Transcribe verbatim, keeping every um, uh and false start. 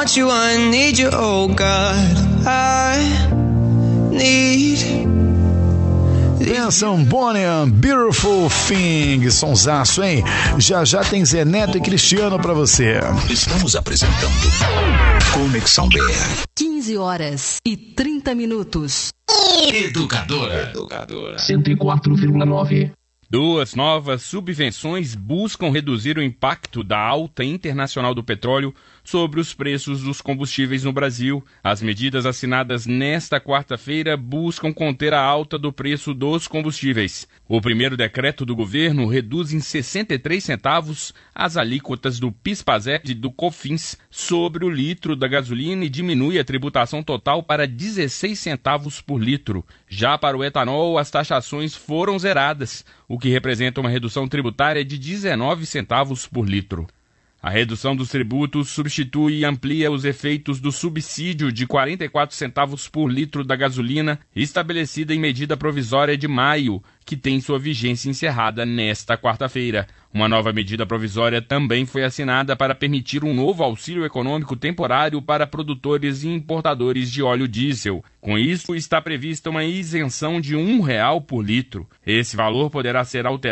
want you, I need you, oh God, I need. Benção Bonham, Beautiful Thing, sonsaço, hein? Já já tem Zé Neto e Cristiano pra você. Estamos apresentando Conexão B R. quinze horas e trinta minutos. Educadora. Educadora. cento e quatro vírgula nove. Duas novas subvenções buscam reduzir o impacto da alta internacional do petróleo sobre os preços dos combustíveis no Brasil. As medidas assinadas nesta quarta-feira buscam conter a alta do preço dos combustíveis. O primeiro decreto do governo reduz em sessenta e três centavos as alíquotas do PIS/PASEP e do COFINS sobre o litro da gasolina e diminui a tributação total para dezesseis centavos por litro. Já para o etanol, as taxações foram zeradas, o que representa uma redução tributária de dezenove centavos por litro. A redução dos tributos substitui e amplia os efeitos do subsídio de quarenta e quatro centavos por litro da gasolina, estabelecida em medida provisória de maio, que tem sua vigência encerrada nesta quarta-feira. Uma nova medida provisória também foi assinada para permitir um novo auxílio econômico temporário para produtores e importadores de óleo diesel. Com isso, está prevista uma isenção de um real por litro. Esse valor poderá ser alterado